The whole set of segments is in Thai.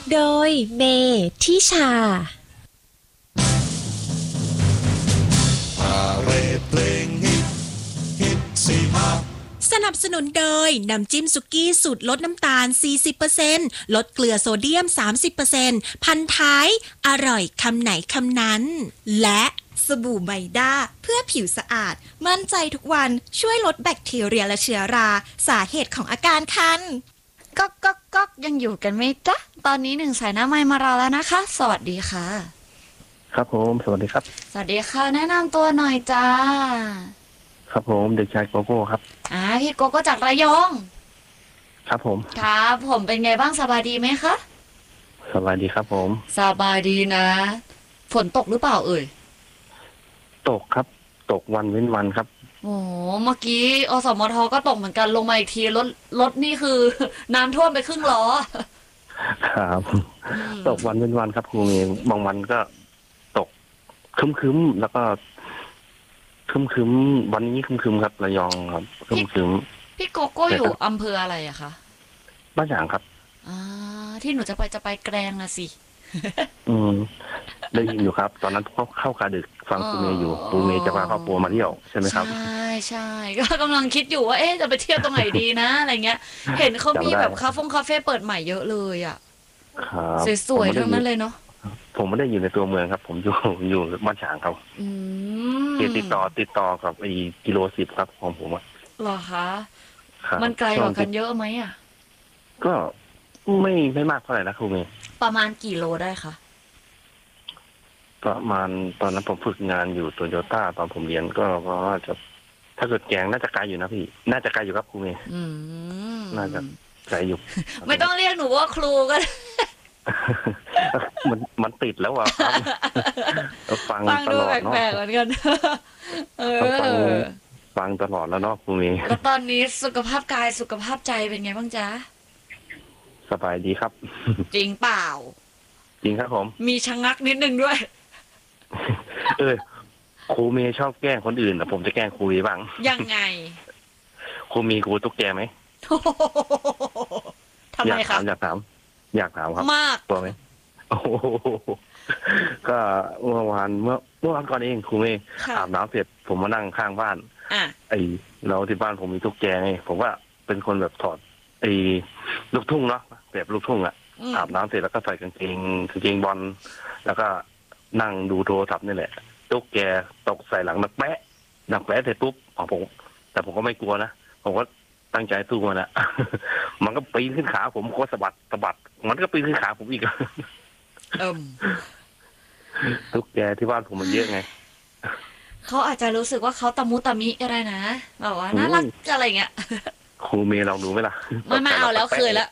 โดยเมทิชาสนับสนุนโดยน้ำจิ้มสุกี้สูตรลดน้ำตาล 40% ลดเกลือโซเดียม 30% พันท้ายอร่อยคำไหนคำนั้นและสบู่ไมด้าเพื่อผิวสะอาดมั่นใจทุกวันช่วยลดแบคทีเรียและเชื้อราสาเหตุของอาการคันก๊อกยังอยู่กันไหมจ๊ะตอนนี้หนึ่งสายหน้าไมค์มารอแล้วนะคะสวัสดีค่ะครับผมสวัสดีครับสวัสดีค่ะแนะนำตัวหน่อยจ้าครับผมเด็กชายโกโก้ครับพี่โกโก้จากระยองครับผมครับผมเป็นไงบ้างสบายดีไหมคะสบายดีครับผมสบายดีนะฝนตกหรือเปล่าเอ่ยตกครับตกวันเว้นวันครับโอ้เมื่อกี้อสมทก็ตกเหมือนกันลงมาอีกทีรถนี่คือน้ำท่วมไปครึ่งล้อครับตกวันเว้นวันครับครูมีบางวันก็ตกคึ้มๆแล้วก็คึ้มวันนี้คึ้มครับระยองครับคึ้มพี่โกโก้อยู่อำเภออะไรอะคะบ้านฉางครับที่หนูจะไปแกลงนะสิได้ยินอยู่ครับตอนนั้นเข้าคาดึกฟังครูเมย์อยู่ครูเมย์จะพาครอบครัวมาเที่ยวใช่ไหมครับใช่ก็กำลังคิดอยู่ว่าจะไปเที่ยวตรงไหนดีนะอะไรเเงี้ยเห็นเขามีแบบคาเฟ่เปิดใหม่เยอะเลยอ่ะสวยๆทั้งนั้นเลยเนาะผมไม่ได้อยู่ในตัวเมืองครับผมอยู่บ้านฉางครับติดต่อกับกิโล10ครับของผมอะหรอคะมันไกลกว่ากันเยอะไหมอ่ะก็ไม่มากเท่าไหร่นะครูเมย์ประมาณกี่โลได้คะประมาณตอนนั้นผมฝึกงานอยู่โตโยต้าตอนผมเรียนก็ว่าจะถ้าเกิดแกงน่าจะไกลอยู่นะพี่น่าจะไกลอยู่ครับครูเมย์น่าจะไกลอยู่ไม่ต้องเรียกหนูว่าครูก็มันติดแล้วอ่ะฟังตลอดเนาะแปลกๆเหมือนกันฟังตลอดแล้วเนาะครูเมย์แล้วตอนนี้สุขภาพกายสุขภาพใจเป็นไงบ้างจ๊ะสบายดีครับจริงเปล่าจริงครับผมมีชะงักนิดนึงด้วยครูเมย์ชอบแกล้งคนอื่นแต่ผมจะแกล้งครูบ้างยังไงครูมีครูตุ๊กแกไหมทำไมครับอยากถามครับมากตัวไหมก็เมื่อวานก่อนเองครูเมย์อาบน้ำเสร็จผมมานั่งข้างบ้านเราที่บ้านผมมีตุ๊กแกไงผมว่าเป็นคนแบบถอดลูกทุ่งเนาะแบบลูกทุ่งอาบน้ำเสร็จแล้วก็ใส่กางเกงบอลแล้วก็นั่งดูโทรศัพท์นี่แหละตุ๊กแกตกใส่หลังนักแปะเสร็จปุ๊บแต่ผมก็ไม่กลัวนะผมก็ตั้งใจสู้มันนะมันก็ปีนขึ้นขาผมก็สะบัดมันก็ปีนขึ้นขาผมอีกตุ๊กแกที่บ้านผมมันเยอะไงเขาอาจจะรู้สึกว่าเขาตะมุตะมิอะไรนะแบบว่าน่ารักอะไรเงี้ยครูเมย์ลองดูไหมล่ะไม่เอาแล้วเคยแล้ว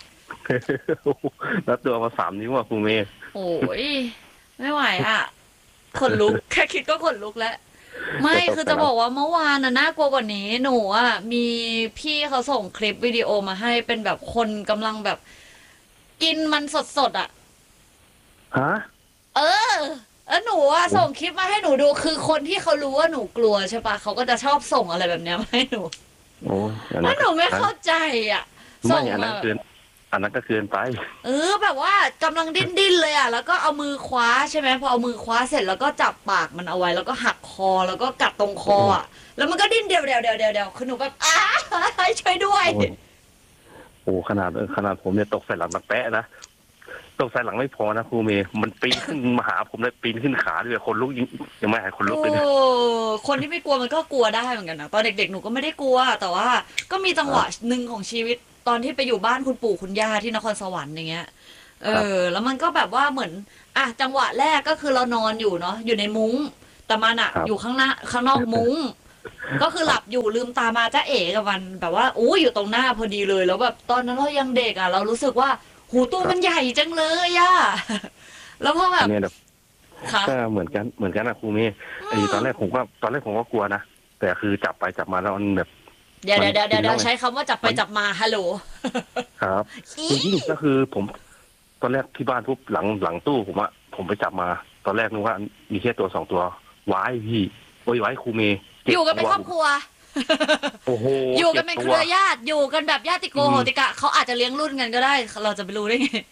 แล้วตัวมา3 นิ้วครูเมย์โอ้ยไม่ไหวอ่ะขนลุกแค่คิดก็ขนลุกแล้วไม่คือจะบอกว่าเมื่อวานน่ากลัวกว่านี้หนูมีพี่เขาส่งคลิปวิดีโอมาให้เป็นแบบคนกำลังแบบกินมันสดอ่ะฮะหนูส่งคลิปมาให้หนูดูคือคนที่เขารู้ว่าหนูกลัวใช่ปะเขาก็จะชอบส่งอะไรแบบนี้มาให้หนูแล้วหนูไม่เข้าใจอ่ะส่งมาอันนั้นก็เกินไปแบบว่ากำลังดิ้นเลยแล้วก็เอามือคว้าใช่ไหมพอเอามือคว้าเสร็จแล้วก็จับปากมันเอาไว้แล้วก็หักคอแล้วก็กัดตรงคอแล้วมันก็ดิ้นเดียวคือหนูแบบช่วยด้วยขนาดผมเนี่ยตกใส่หลังนักแปะนะตกใส่หลังไม่พอนะครูเมย์มันปีนขึ้นมาหาผมเลยปีนขึ้นขาด้วยคนลุกยังไม่หายคนลุกเลยคนที่ไม่กลัวมันก็กลัวได้เหมือนกันนะตอนเด็กๆหนูก็ไม่ได้กลัวแต่ว่าก็มีจังหวะหนึ่งของชีวิตตอนที่ไปอยู่บ้านคุณปู่คุณย่าที่นครสวรรค์อย่างเงี้ยแล้วมันก็แบบว่าเหมือนจังหวะแรกก็คือเรานอนอยู่เนาะอยู่ในมุ้งแต่มันอยู่ข้างนอกมุ้งก็คือหลับอยู่ลืมตามาจ้าเอ๋กับมันแบบว่าอยู่ตรงหน้าพอดีเลยแล้วแบบตอนนั้นเรายังเด็กเรารู้สึกว่าหูตัวมันใหญ่จังเลยแล้วพอแบบก็เหมือนกันนะครูเมย์ตอนแรกผมก็กลัวนะแต่คือจับไปจับมาแล้วมันแบบเดี๋ยวใช้คำว่าจับไปจับมาฮัลโหลครับจริงๆก็คือผมตอนแรกที่บ้านปุ๊บหลังตู้ผมไปจับมาตอนแรกนึกว่ามีแค่ตัว2 ตัวไว้พี่ไว้ครูเมย์อยู่กันเป็นครอบครัวอยู่กันเป็นเครือญาติอยู่กันแบบญาติโกโหติกะเขาอาจจะเลี้ยงรุ่นกันก็ได้เราจะไปรู้ได้ไง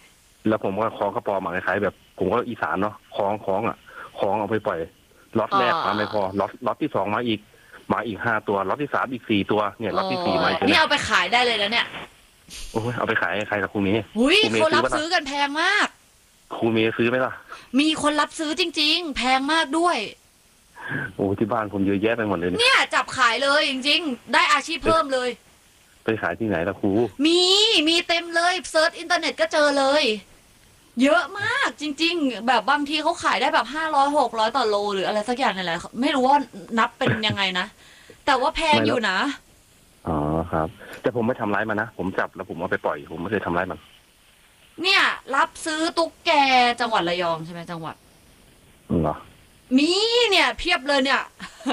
แล้วผมก็คล้องกระป๋อมาคล้ายๆแบบผมก็อีสานเนาะคล้องอ่ะคล้องเอาไปปล่อยล็อตแรกมาไม่พอล็อตที่2มาอีก5 ตัวล็อตที่3อีก4 ตัวเนี่ยล็อตที่4มาอีกนี่เอาไปขายได้เลยแล้วเนี่ยโอ้ยเอาไปขายใครกับครูเมย์คนรับซื้อกันแพงมากครูเมย์ซื้อไหมล่ะมีคนรับซื้อจริงๆแพงมากด้วยโอ้ที่บ้านผมเยอะแยะไปหมดเลยเนี่ยจับขายเลยจริงๆได้อาชีพเพิ่มเลยไปขายที่ไหนล่ะครูมีเต็มเลยเซิร์ชอินเทอร์เน็ตก็เจอเลยเยอะมากจริงๆแบบบางทีเขาขายได้แบบ500-600ต่อโลหรืออะไรสักอย่างนี่แหละไม่รู้ว่านับเป็นยังไงนะแต่ว่าแพงอยู่นะอ๋อครับแต่ผมไม่ทำร้ายมันนะผมจับแล้วผมเอาไปปล่อยผมไม่เคยทำร้ายมันเนี่ยรับซื้อตุ๊กแกจังหวัดระยองใช่ไหมจังหวัดเหรอมีเนี่ยเพียบเลยเนี่ย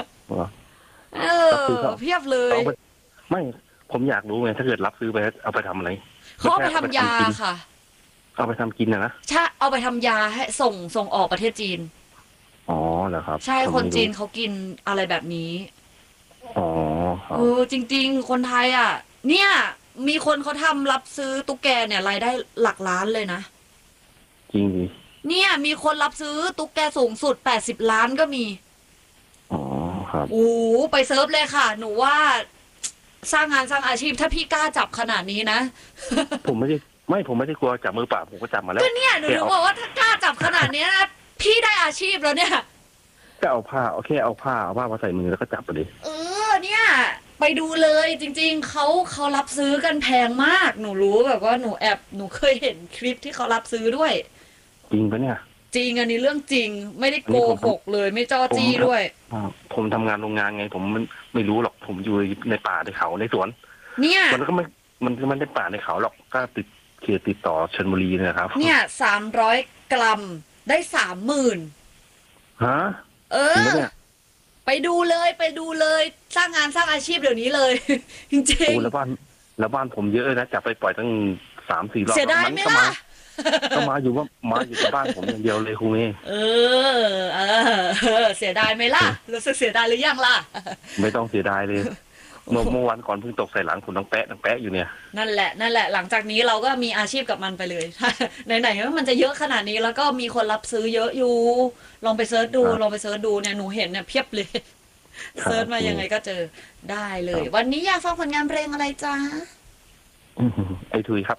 เพียบเลยไม่ผมอยากรู้ไงถ้าเกิดรับซื้อไปเอาไปทำอะไรเขาเอาไปทำยาค่ะเอาไปทำกินนะใช่เอาไปทำยาให้ส่งออกประเทศจีนอ๋อเหรอครับใช่คนจีนเขากินอะไรแบบนี้อ๋อจริงๆคนไทยอ่ะเนี่ยมีคนเขาทำรับซื้อตุ๊กแกเนี่ยรายได้หลักล้านเลยนะจริงดิเนี่ยมีคนรับซื้อตุ๊กแกสูงสุด80 ล้านก็มีอ๋อครับไปเซิร์ฟเลยค่ะหนูว่าสร้างงานสร้างอาชีพถ้าพี่กล้าจับขนาดนี้นะผมไม่ได้กลัวจับมือเปล่าผมก็จับมาแล้วก็เนี่ยหนูถึงบอกว่าถ้ากล้าจับขนาดนี้นะพี่ได้อาชีพแล้วเนี่ยก็เอาผ้ามาใส่มือแล้วก็จับไปเลยเนี่ยไปดูเลยจริงๆเขารับซื้อกันแพงมากหนูรู้แบบว่าหนูเคยเห็นคลิปที่เขารับซื้อด้วยจริงปะเนี่ยจริงอันนี้เรื่องจริงไม่ได้โกหกเลยไม่จ้อจี้ด้วยผมทำงานโรงงานไงผมไม่รู้หรอกผมอยู่ในป่าในเขาในสวนเนี่ยมันก็มันได้ป่าในเขาหรอกก็ติดต่อชลบุรีนะครับเนี่ย300 กรัมได้30,000 ฮะไปดูเลยสร้างงานสร้างอาชีพเดี๋ยวนี้เลยจริงๆแล้วบ้านผมเยอะนะจับไปปล่อยตั้ง3-4 รอบเสียดายไหมล่ะก็มาอยู่ที่บ้านผมอย่างเดียวเลยครูเมย์เสียดายไหมล่ะรู้สึกเสียดายหรือยังล่ะไม่ต้องเสียดายเลยเมื่อวันก่อนเพิ่งตกใส่หลังผมดังแปะอยู่เนี่ยนั่นแหละหลังจากนี้เราก็มีอาชีพกับมันไปเลยไหนๆมันจะเยอะขนาดนี้แล้วก็มีคนรับซื้อเยอะอยู่ลองไปเซิร์ชดูเนี่ยหนูเห็นเนี่ยเพียบเลยเซิร์ชมายังไงก็เจอได้เลยวันนี้อยากฟังผลงานเพลงอะไรจ๊ะไอทุยครับ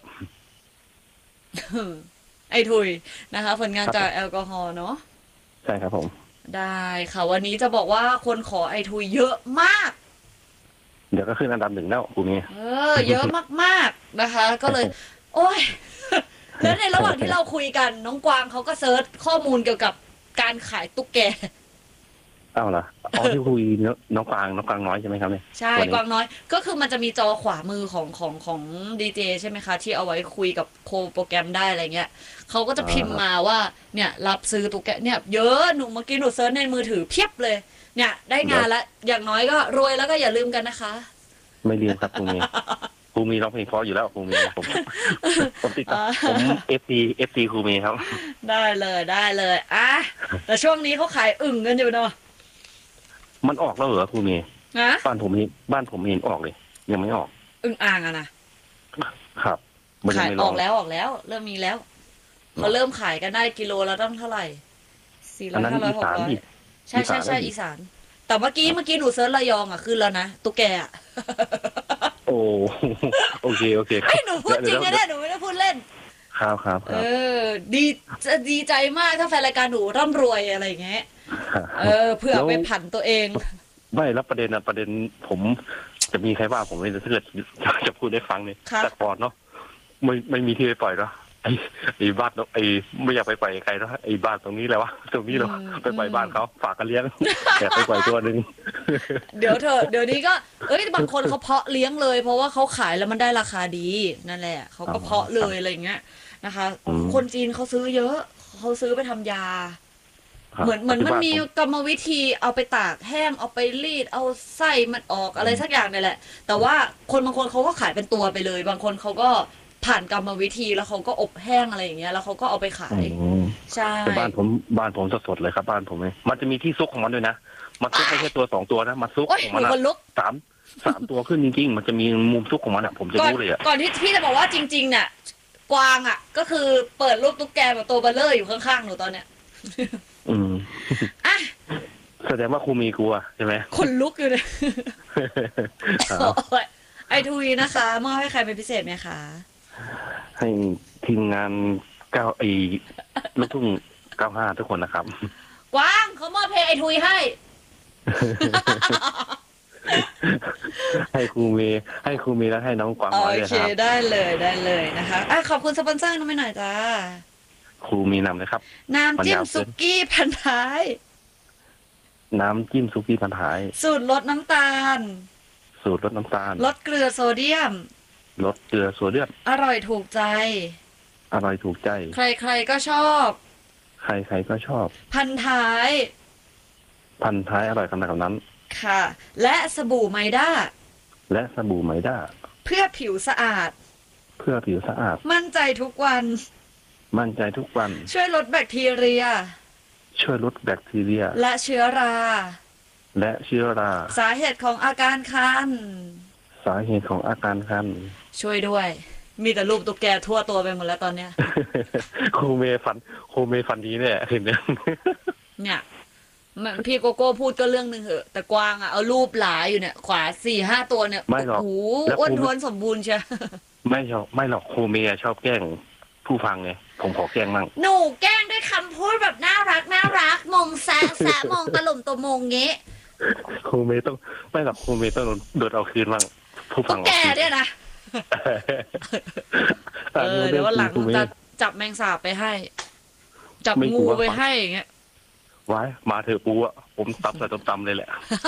ไอทุยนะคะผลงานจากแอลกอฮอล์เนาะใช่ครับผมได้ค่ะวันนี้จะบอกว่าคนขอไอทุยเยอะมากเดี๋ยวก็ขึ้นอันดับ 1แล้วครูเมย์เยอะมากๆนะคะก็เลยโอ้ยแล้วในระหว่างที่เราคุยกันน้องกวางเขาก็เซิร์ชข้อมูลเกี่ยวกับการขายตุ๊กแกอ้าวเหรอที่คุยน้องกวางน้อยใช่ไหมครับเนี่ยใช่กวางน้อยก็คือมันจะมีจอขวามือของดีเจใช่ไหมคะที่เอาไว้คุยกับโคโปรแกรมได้อะไรเงี้ยเขาก็จะพิมพ์มาว่าเนี่ยรับซื้อตุ๊กแกเนี่ยเยอะเมื่อกี้หนูเซิร์ชในมือถือเพียบเลยเนี่ยได้งานแล้วอย่างน้อยก็รวยแล้วก็อย่าลืมกันนะคะไม่ลืมครับครูมีร้องเพลงเพราะอยู่แล้วครูมีผมติดต่อผมFT ครูมีครับได้เลยแต่ช่วงนี้เขาขายอึ่งกันอยู่เนาะมันออกแล้วเหรอครูมีบ้านผมเห็นออกเลยยังไม่ออกอึ่งอ่างอะนะครับขายออกแล้วเริ่มมีแล้วเขาเริ่มขายกันได้กิโลแล้วต้องเท่าไหร่400 500 600ใช่อีสานแต่เมื่อกี้หนูเซิร์ชระยองขึ้นแล้วนะตุ๊กแกโอเคหนูพูดจริงนะหนูไม่ได้พูดเล่นครับดีใจมากถ้าแฟนรายการหนูร่ำรวยอะไรอย่างเงี้ยเพื่อไปผันตัวเองไม่แล้วประเด็นผมจะมีใครว่าผมไม่ถ้าเกิดจะพูดได้ฟังเนี่ยแต่ก่อนเนาะไม่มีที่ไปปล่อยเนาะไอ้บ้านไม่อยากไปปล่อยใครเนาะไอ้บ้านตรงนี้แหละวะตรงนี้เราไปปล่อยบ้านเขาฝากกันเลี้ยงแต่ไปปล่อยตัวนึงเดี๋ยวนี้ก็บางคนเขาเพาะเลี้ยงเลยเพราะว่าเขาขายแล้วมันได้ราคาดีนั่นแหละเขาก็เพาะเลยอะไรอย่างเงี้ยนะคะคนจีนเขาซื้อเยอะเขาซื้อไปทำยาเหมือนมันมีกรรมวิธีเอาไปตากแห้งเอาไปรีดเอาไส้มันออกอะไรสักอย่างนี่แหละแต่ว่าคนบางคนเขาก็ขายเป็นตัวไปเลยบางคนเขาก็ผ่านกรรมวิธีแล้วเขาก็อบแห้งอะไรอย่างเงี้ยแล้วเขาก็เอาไปขายใช่บ้านผมสดๆเลยครับบ้านผมเลยมันจะมีที่ซุกของมันด้วยนะมันซุกไม่ใช่ตัว2 ตัวนะมันซุกของมัน3 ตัวขึ้นจริงๆมันจะมีมุมซุกของมันผมจะรู้เลยก่อนที่พี่จะบอกว่าจริงๆเนี่ยกวางอ่ะก็คือเปิดรูปตุ๊กแกแบบตัวเบลเลอร์อยู่ข้างๆหนูตอนเนี้ยอ่ะแสดงว่าครูมีกลัวใช่ไหมคนลุกอยู่เลยไอทุยนะคะมอบให้ใครเป็นพิเศษไหมคะให้ทีมงานลูกทุ่ง95ทุกคนนะครับกวางเขามอบเพลงไอทุยให้ให้ครูเมย์แล้วให้น้องกวางโอเคได้เลยนะคะขอบคุณสปอนเซอร์น้องไม่หน่อยจ้าครูมีนำเลยครับน้ำจิ้มซุกี้พันท้ายน้ำจิ้มซุกี้พันท้ายสูตรลดน้ำตาลลดเกลือโซเดียมอร่อยถูกใจใครๆก็ชอบพันท้ายอร่อยขนาดนั้นค่ะและสบู่ไมด้าเพื่อผิวสะอาดมั่นใจทุกวันช่วยลดแบคทีเรียและเชื้อราสาเหตุของอาการคันช่วยด้วยมีแต่รูปตุ๊กแกทั่วตัวไปหมดแล้วตอนเนี้ยครูเมย์ฟันดีเนี่ยเห็นเนี่ยพี่โกโก้พูดก็เรื่องนึงเหอะแต่กวางอ่ะเอารูปหลายอยู่เนี่ยขวา 4-5 ตัวเนี่ยไม่หรอกอ้วนท้วนสมบูรณ์ใช่ไม่หรอกครูเมย์ชอบแกล้งผู้ฟังไงผมขอแกล้งมั่งหนูแกล้งด้วยคำพูดแบบน่ารักมองแซะมองตะลุ่มตัวมงเงี้ยครูเมย์ต้องไม่หรอกครูเมย์ต้องโดดเอาคืนมั่งผู้ฟังแกเนี่ยนะเดี๋ยววันหลังจะจับแมงสาบไปให้จับงูไปให้อย่างเงี้ยไว้มาเถอะปูอ่ะผมตับใส่ตำเลยแหละ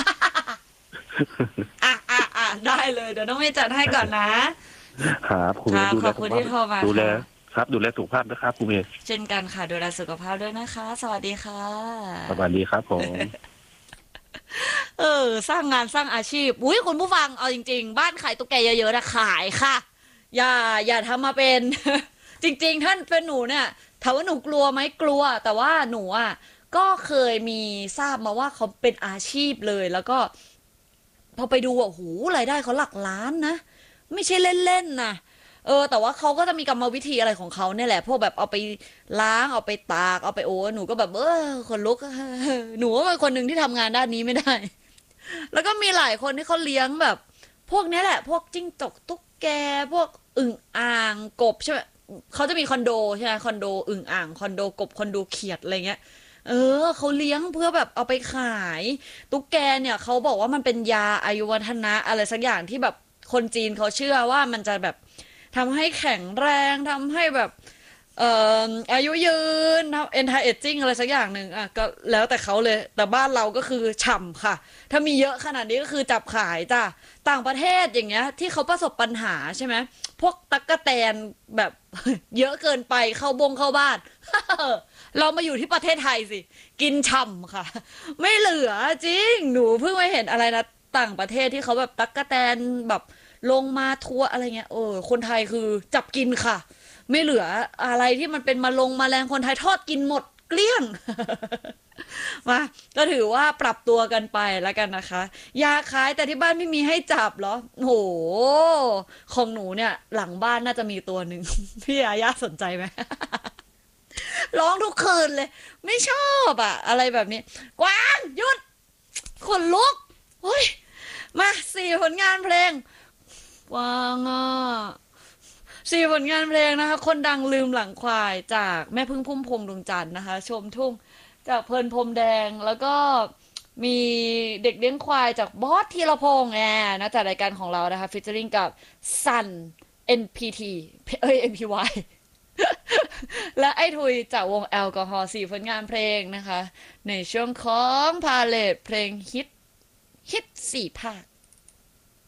ได้เลยเดี๋ยวน้องเมย์จัดให้ก่อนนะครับคุณขอบคุณที่โทรมาดูแลสุขภาพนะครับคุณเมย์เช่นกันค่ะดูแลสุขภาพด้วยนะคะสวัสดีค่ะสวัสดีครับผมสร้างงานสร้างอาชีพอุ้ยคุณผู้ฟังเอาจริงๆบ้านขายตุ๊กแกเยอะๆนะขายค่ะอย่าทำมาเป็นจริงๆท่านเป็นหนูเนี่ยถามว่าหนูกลัวไหมกลัวแต่ว่าหนูอ่ะก็เคยมีทราบมาว่าเขาเป็นอาชีพเลยแล้วก็พอไปดูโอ้โหรายได้เขาหลักล้านนะไม่ใช่เล่นๆนะแต่ว่าเขาก็จะมีกรรมวิธีอะไรของเขาเนี่ยแหละพวกแบบเอาไปล้างเอาไปตากเอาไปหนูก็แบบคนลุกหนูก็เป็นคนหนึ่งที่ทำงานด้านนี้ไม่ได้แล้วก็มีหลายคนที่เขาเลี้ยงแบบพวกนี้แหละพวกจิ้งจกตุ๊กแกพวกอึ่งอ่างกบใช่ไหมเขาจะมีคอนโดใช่ไหมคอนโดอึ่งอ่างคอนโดกบคอนโดเขียดอะไรเงี้ยเขาเลี้ยงเพื่อแบบเอาไปขายตุ๊กแกเนี่ยเขาบอกว่ามันเป็นยาอายุวัฒนะอะไรสักอย่างที่แบบคนจีนเขาเชื่อว่ามันจะแบบทำให้แข็งแรงทำให้แบบอายุยืนanti aging อะไรสักอย่างหนึ่งก็แล้วแต่เขาเลยแต่บ้านเราก็คือฉ่ำค่ะถ้ามีเยอะขนาดนี้ก็คือจับขายจ้ะต่างประเทศอย่างเงี้ยที่เขาประสบปัญหาใช่ไหมพวกตั๊กแตนแบบเยอะเกินไปเข้าบ้าน เรามาอยู่ที่ประเทศไทยสิกินฉ่ำค่ะไม่เหลือจริงหนูเพิ่งไปเห็นอะไรนะต่างประเทศที่เขาแบบตั๊กแตนแบบลงมาทัวอะไรเงี้ยคนไทยคือจับกินค่ะไม่เหลืออะไรที่มันเป็นแมลงคนไทยทอดกินหมดเกลี้ยงมาก็ถือว่าปรับตัวกันไปแล้วกันนะคะยาขายแต่ที่บ้านไม่มีให้จับเหรอโหของหนูเนี่ยหลังบ้านน่าจะมีตัวหนึ่งพี่อาญาสนใจไหมร้องทุกคืนเลยไม่ชอบอะไรแบบนี้กวางหยุดขนลุกเฮ้ยมา4 ผลงานเพลงกวาง4 ผลงานเพลงนะคะคนดังลืมหลังควายจากแม่พึ่งพุ่มพวงดวงจันทร์นะคะชมทุ่งจากเพลินพรมแดงแล้วก็มีเด็กเลี้ยงควายจากบอสธีรพงษ์นะจากรายการของเรานะคะฟีเจอริ่งกับซัน NPT NPY และไอ้ทุยจากวงแอลกอฮอล์4 ผลงานเพลงนะคะในช่วงของพาเลทเพลงฮิต4 ภาค